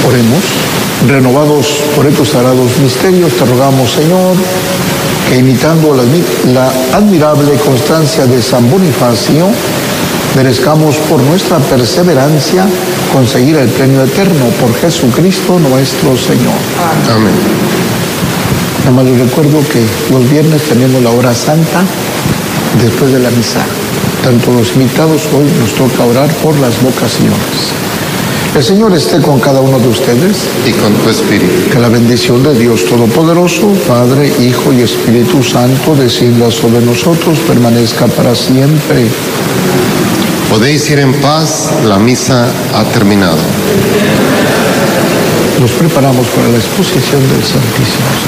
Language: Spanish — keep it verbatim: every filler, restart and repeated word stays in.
Oremos. Renovados por estos sagrados misterios, te rogamos, Señor, que imitando la, la admirable constancia de San Bonifacio, merezcamos por nuestra perseverancia conseguir el premio eterno por Jesucristo nuestro Señor. Amén. Nada más les recuerdo que los viernes tenemos la hora santa después de la misa. Tanto los invitados hoy nos toca orar por las vocaciones. El Señor esté con cada uno de ustedes. Y con tu espíritu. Que la bendición de Dios Todopoderoso, Padre, Hijo y Espíritu Santo, descienda sobre nosotros, permanezca para siempre. Podéis ir en paz, la misa ha terminado. Nos preparamos para la exposición del Santísimo Sacramento.